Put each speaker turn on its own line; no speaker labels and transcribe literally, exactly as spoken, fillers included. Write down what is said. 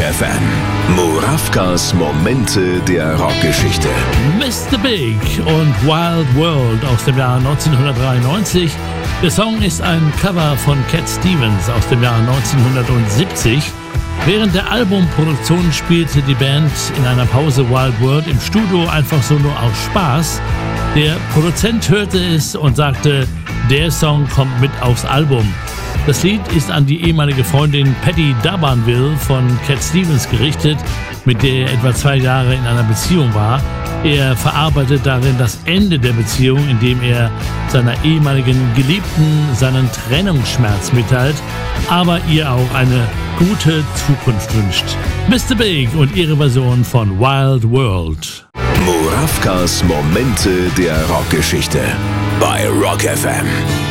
F M. Murawkas Momente der Rockgeschichte.
Mister Big und Wild World aus dem Jahr neunzehnhundertdreiundneunzig. Der Song ist ein Cover von Cat Stevens aus dem Jahr neunzehnhundertsiebzig. Während der Albumproduktion spielte die Band in einer Pause Wild World im Studio einfach so nur aus Spaß. Der Produzent hörte es und sagte, der Song kommt mit aufs Album. Das Lied ist an die ehemalige Freundin Patty D'Urbanville von Cat Stevens gerichtet, mit der er etwa zwei Jahre in einer Beziehung war. Er verarbeitet darin das Ende der Beziehung, indem er seiner ehemaligen Geliebten seinen Trennungsschmerz mitteilt, aber ihr auch eine gute Zukunft wünscht. Mister Big und ihre Version von Wild World.
Murawkas Momente der Rockgeschichte bei Rock F M.